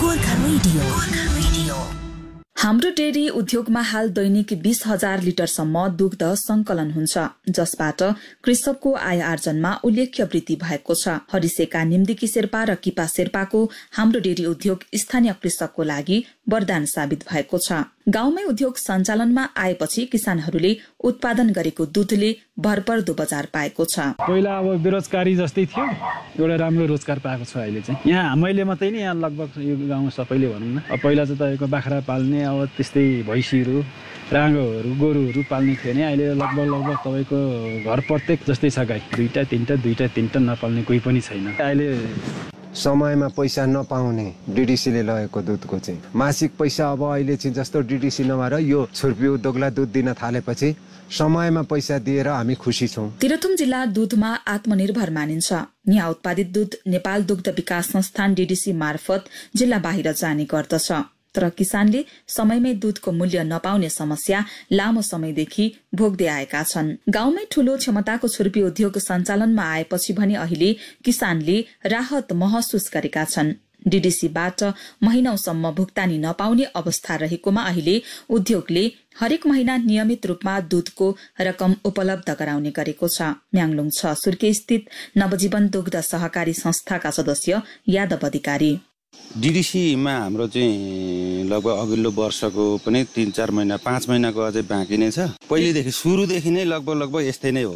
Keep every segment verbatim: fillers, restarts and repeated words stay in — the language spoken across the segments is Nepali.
Gorkha radio Gorkha radio. हाम्रो डेरी उद्योगमा हाल दैनिक बीस हजार लिटरसम्म दुग्ध संकलन हुन्छ, जसबाट कृषकको आय आर्जनमा उल्लेख्य वृद्धि भएको छ। हरिसेका निम्दिकी शेर्पा र किपा शेर्पाको हाम्रो डेरी उद्योग स्थानीय कृषकको लागि वरदान साबित भएको छ। गाउँमै उद्योग सञ्चालनमा आएपछि किसानहरूले उत्पादन गरेको दुधले भरपर्दो बजार पाएको छ। पहिला अब बेरोजगारी जस्तै थियो, एउटा राम्रो रोजगार पाएको छ अहिले चाहिँ। यहाँ मैले मात्रै नि, यहाँ लगभग यो गाउँ सबैले भनौँ न। अब पहिला चाहिँ तपाईँको बाख्रा पाल्ने, अब त्यस्तै भैँसीहरू राँगोहरू गोरुहरू पाल्ने थियो भने अहिले लगभग लगभग तपाईँको घर प्रत्येक जस्तै छ गाई। दुईटा तिनवटा दुईटा तिनवटा नपाल्ने कोही पनि छैन। अहिले समयमा पैसा नपाउने डिडिसीले लगेको दुधको चाहिँ मासिक पैसा अब अहिले चाहिँ जस्तो डिडिसी नभएर यो छुर्पी उद्योगलाई दुध दिन थालेपछि समयमा पैसा दिएर हामी खुसी छौँ। तेह्रथुम जिल्ला दुधमा आत्मनिर्भर मानिन्छ। यहाँ उत्पादित दुध नेपाल दुग्ध विकास संस्थान डिडिसी मार्फत जिल्ला बाहिर जाने गर्दछ। तर किसानले समयमै दुधको मूल्य नपाउने समस्या लामो समयदेखि भोग्दै आएका छन्। गाउँमै ठूलो क्षमताको छुर्पी उद्योग सञ्चालनमा आएपछि भने अहिले किसानले राहत महसुस गरेका छन्। डिडिसीबाट महिनौसम्म भुक्तानी नपाउने अवस्था रहेकोमा अहिले उद्योगले हरेक महिना नियमित रूपमा दुधको रकम उपलब्ध गराउने गरेको छ। म्याङलुङ छ सुर्के स्थित नवजीवन दुग्ध सहकारी संस्थाका सदस्य यादव अधिकारी। डिडिसीमा हाम्रो चाहिँ लगभग अघिल्लो वर्षको पनि तीन चार महिना पाँच महिनाको अझै बाँकी नै छ। पहिलेदेखि सुरुदेखि नै लगभग लगभग यस्तै नै हो।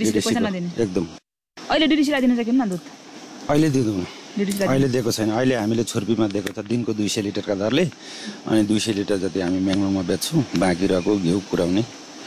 एकदम अहिले डिडिसीलाई दिन सकिन्न न दुध? अहिले दिँदैनौँ, अहिले दिएको छैन। अहिले हामीले छुर्पीमा दिएको छ दिनको दुई सय लिटरका दरले, अनि दुई सय लिटर जति हामी म्याङलुङमा बेच्छौँ। बाँकी रहेको घिउ कुराउने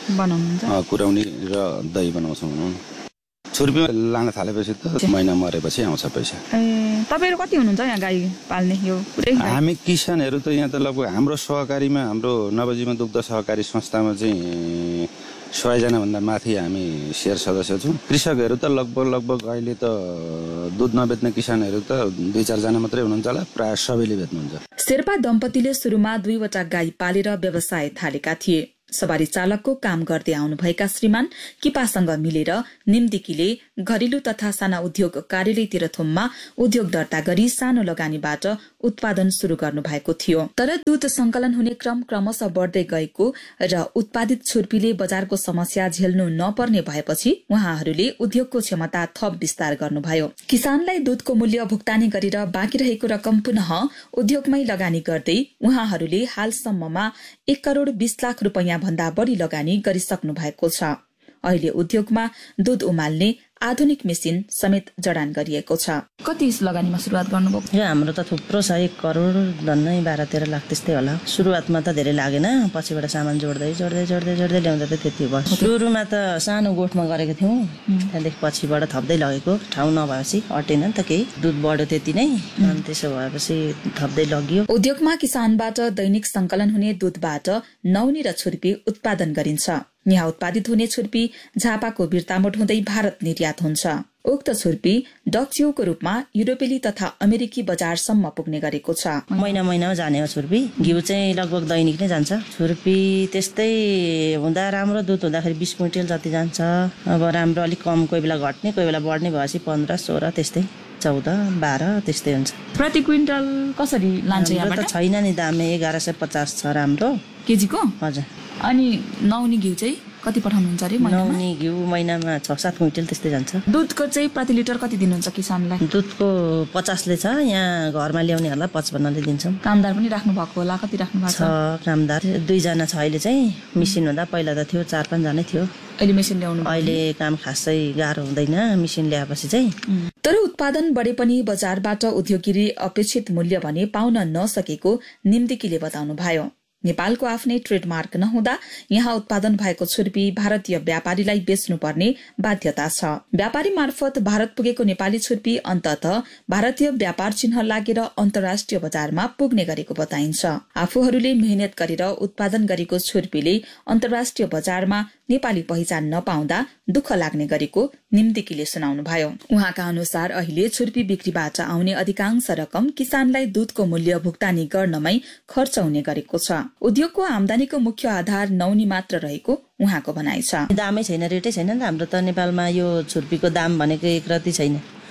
कुराउने र दही बनाउँछौँ। छुर्पीमा लान थालेपछि त महिना मरेपछि आउँछ पैसा। तपाईहरु कति हुनुहुन्छ यहाँ गाई पाल्ने? यो हामी किसानहरू त यहाँ त लगभग हाम्रो सहकारीमा, हाम्रो नवजीवन दुग्ध सहकारी संस्थामा चाहिँ सयजना भन्दा माथि हामी शेयर सदस्य छौँ। कृषकहरू त लगभग लगभग अहिले त दुध नबेच्ने किसानहरू त दुई चारजना मात्रै हुनुहुन्छ होला, प्राय सबैले बेच्नुहुन्छ। शेर्पा दम्पतिले सुरुमा दुईवटा गाई पालेर व्यवसाय थालेका थिए। सवारी चालकको काम गर्दै आउनुभएका श्रीमान किपासँग मिलेर निम्दिकीले घरेलु तथा साना उद्योग कार्यालय तेह्रथुममा उद्योग दर्ता गरी सानो लगानीबाट उत्पादन शुरू गर्नु भएको थियो। तर दुध संकलन हुने क्रम क्रमशः बढ्दै गएको र उत्पादित छुर्पीले बजारको समस्या झेल्नु नपर्ने भएपछि उहाँहरूले उद्योगको क्षमता थप विस्तार गर्नुभयो। किसानलाई दुधको मूल्य भुक्तानी गरेर बाँकी रहेको रकम पुनः उद्योगमै लगानी गर्दै उहाँहरूले हालसम्ममा एक करोड़ बीस लाख रुपियाँ भन्दा बढी लगानी गरिसक्नु भएको छ। अहिले उद्योगमा दुध उमाल्ने आधुनिक मेसिन समेत जडान गरिएको छ। कति लगानीमा सुरुवात गर्नुभयो? यो हाम्रो त थुप्रो छ, एक करोड झन्नै बाह्र तेह्र लाख त्यस्तै होला। सुरुवातमा त धेरै लागेन, पछिबाट सामान जोड्दै जोड्दै जोड्दै जोड्दै ल्याउँदा त त्यति भयो। सुरुमा त सानो गोठमा गरेको थियौँ, त्यहाँदेखि पछिबाट थप्दै लगेको। ठाउँ नभएपछि अटेन नि त केही, दुध बढ्यो त्यति नै, अनि त्यसो भएपछि थप्दै लगियो। उद्योगमा किसानबाट दैनिक संकलन हुने दुधबाट नौनी र छुर्पी उत्पादन गरिन्छ। यहाँ उत्पादित हुने छुर्पी झापाको बिर्तामोड हुँदै भारत निर्यात हुन्छ। उक्त छुर्पी डक्च्युको रूपमा युरोपेली तथा अमेरिकी बजारसम्म पुग्ने गरेको छ। महिना महिनामा जाने हो छुर्पी। घिउ चाहिँ लगभग दैनिक नै जान्छ। छुर्पी त्यस्तै हुँदा राम्रो दुध हुँदाखेरि बिस क्विन्टल जति जान्छ। अब राम्रो अलिक कम, कोही बेला घट्ने कोही बेला बढ्ने भएपछि पन्ध्र सोह्र त्यस्तै चौध बाह्र त्यस्तै हुन्छ। प्रति क्विन्टल कसरी लान्छ यहाँबाट? त छैन नि दाम, एघार सय पचास छ राम्रो केजीको। हजुर। अनि नौनी घिउ चाहिँ कति पठाउनुहुन्छ अरे? नौनी घिउ महिनामा छ सात क्विन्टल त्यस्तै जान्छ। दुधको चाहिँ प्रति लिटर कति दिनुहुन्छ किसानलाई? दुधको पचासले छ, यहाँ घरमा ल्याउनेहरूलाई पचपन्नले दिन्छौँ। कामदार पनि राख्नु भएको होला? कति राख्नु भएको छ? कामदार दुईजना छ अहिले चाहिँ। मिसिन हुँदा पहिला त थियो चार पाँचजना थियो। अहिले मेसिन ल्याउनु? अहिले काम खासै गाह्रो हुँदैन मेसिन ल्याएपछि चाहिँ। तर उत्पादन बढे पनि बजारबाट उद्योगीले अपेक्षित मूल्य भने पाउन नसकेको निम्दिकीले बताउनु भयो। नेपालको आफ्नै ट्रेडमार्क नहुँदा यहाँ उत्पादन भएको छुर्पी भारतीय व्यापारीलाई बेच्नुपर्ने बाध्यता छ। व्यापारी मार्फत भारत पुगेको नेपाली छुर्पी अन्ततः भारतीय व्यापार चिन्ह लागेर अन्तर्राष्ट्रिय बजारमा पुग्ने गरेको बताइन्छ। आफूहरूले मेहनत गरेर उत्पादन गरेको छुर्पीले अन्तर्राष्ट्रिय बजारमा नेपाली पहिचान नपाउँदा दुःख लाग्ने गरेको निम्दिकीले सुनाउनु भयो। उहाँका अनुसार अहिले छुर्पी बिक्रीबाट आउने अधिकांश रकम किसानलाई दुधको मूल्य भुक्तानी गर्नमै खर्च हुने गरेको छ। उद्योगको आमदानीको मुख्य आधार नौनी मात्र रहेको उहाँको भनाइ छ। दामै छैन, रेटै छैन नि त हाम्रो त नेपालमा। यो छुर्पीको दाम भनेको एक रति छैन।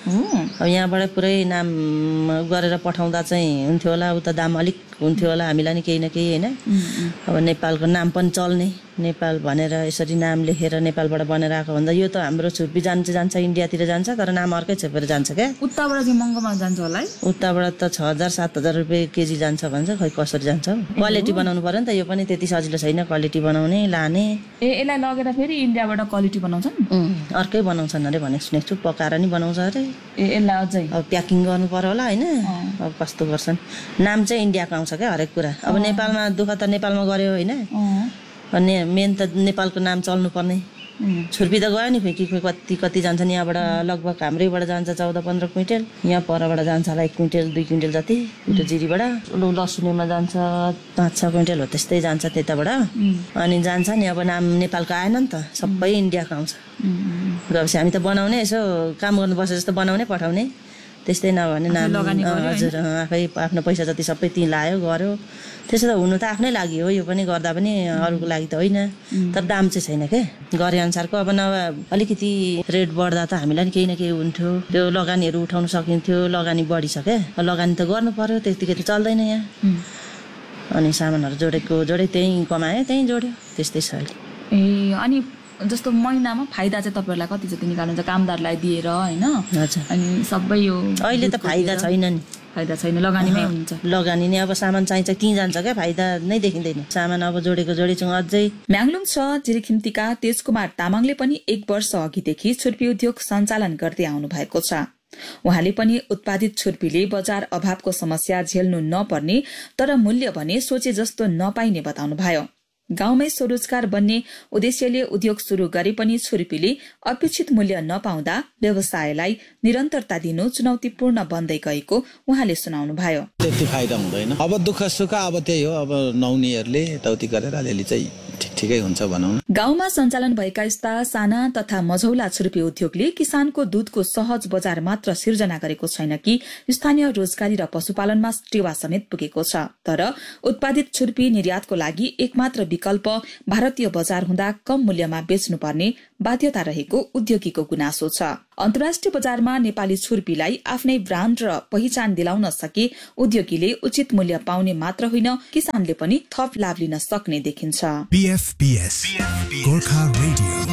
अब यहाँबाट पुरै नाम गरेर पठाउँदा चाहिँ हुन्थ्यो होला, उता दाम अलिक हुन्थ्यो होला हामीलाई नि केही न केही होइन। अब नेपालको नाम पनि चल्ने, नेपाल भनेर यसरी नाम लेखेर नेपालबाट बनेर आएको भन्दा यो त हाम्रो छुर्पी जान्छ जान्छ इन्डियातिर जान्छ, तर नाम अर्कै छेपेर जान्छ क्या। उताबाट चाहिँ महँगोमा जान्छ होला है? उताबाट त छ हजार सात हजार रुपियाँ केजी जान्छ भन्छ, खै कसरी जान्छ। क्वालिटी बनाउनु पर्यो नि त, यो पनि त्यति सजिलो छैन क्वालिटी बनाउने लाने। ए यसलाई लगेर फेरि इन्डियाबाट क्वालिटी बनाउँछन्? अर्कै बनाउँछन् अरे भनेको सुनेको छु, पकाएर नि बनाउँछ अरे। ए यसलाई अझै अब प्याकिङ गर्नु पर्यो होला होइन, अब कस्तो गर्छन्। नाम चाहिँ इन्डियाको आउँछ क्या हरेक कुरा। अब नेपालमा दुःख त नेपालमा गऱ्यो होइन, अनि मेन त नेपालको नाम चल्नु पर्ने। छुर्पी त गयो नि खोइ कि खोइ कति कति जान्छन् यहाँबाट, लगभग हाम्रैबाट जान्छ चौध पन्ध्र क्विन्टल, यहाँ परबाट जान्छ होला एक क्विन्टल दुई क्विन्टल जति उता जिरीबाट। लु लसुनेमा जान्छ पाँच छ क्विन्टल हो त्यस्तै जान्छ त्यताबाट। अनि जान्छ नि अब नाम नेपालको आएन नि त, सबै इन्डियाको आउँछ। गएपछि हामी त बनाउने यसो काम गर्नु बसे जस्तो बनाउने पठाउने, त्यस्तै नभने नाम हजुर आफै आफ्नो पैसा जति सबै त्यहीँ लायो गर्यो। त्यसो त हुनु त आफ्नै लागि हो, यो पनि गर्दा पनि अरूको लागि त होइन, तर दाम चाहिँ छैन क्या गरे अनुसारको। अब नभए अलिकति रेट बढ्दा त हामीलाई नि केही न केही हुन्थ्यो, त्यो लगानीहरू उठाउनु सकिन्थ्यो। लगानी बढिसक्यो, लगानी त गर्नु पर्यो, त्यतिकै त चल्दैन यहाँ। अनि सामानहरू जोडेको जोडे त्यहीँ कमायो त्यहीँ जोड्यो, त्यस्तै छ अहिले। ए अनि जस्तो महिनामा फाइदा चाहिँ तपाईँहरूलाई कति जति निकाल्नुहुन्छ कामदारलाई दिएर होइन? हजुर। अनि सबै यो अहिले त फाइदा छैन नि, फाइदा छैन, लगानीमै हुन्छ। लगानी नै अब सामान चाहिन्छ त्यहीँ जान्छ क्या, फाइदा नै देखिँदैन। सामान अब जोडेको जोडेछौँ अझै। म्याङलुङ छ जिरीखिम्तीका तेजकुमार तामाङले पनि एक वर्ष अघिदेखि छुर्पी उद्योग सञ्चालन गर्दै आउनु भएको छ। उहाँले पनि उत्पादित छुर्पीले बजार अभावको समस्या झेल्नु नपर्ने तर मूल्य भने सोचे जस्तो नपाइने बताउनुभयो। गाउँमै स्वरोजगार बन्ने उद्देश्यले उद्योग शुरू गरे पनि छुर्पीले अपेक्षित मूल्य नपाउँदा व्यवसायलाई निरन्तरता दिनु चुनौतीपूर्ण बन्दै गएको उहाँले सुनाउनुभयो। त्यति फाइदा हुँदैन, अब दुःख सुख अब त्यही हो, अब नहुनेहरूले यताउति गरेर अलिअलि चाहिँ ठिक ठिकै हुन्छ भनौँ न। गाउँमा सञ्चालन भएका यस्ता साना तथा मझौला छुर्पी उद्योगले किसानको दूधको सहज बजार मात्र सिर्जना गरेको छैन कि स्थानीय रोजगारी र पशुपालनमा टेवा समेत पुगेको छ। तर उत्पादित छुर्पी निर्यातको लागि एकमात्र विकल्प भारतीय बजार हुँदा कम मूल्यमा बेच्नुपर्ने बाध्यता रहेको उद्योगीको गुनासो छ। अन्तर्राष्ट्रिय बजारमा नेपाली छुर्पीलाई आफ्नै ब्रान्ड र पहिचान दिलाउन सके उद्योगीले उचित मूल्य पाउने मात्र होइन, किसानले पनि थप लाभ लिन सक्ने देखिन्छ।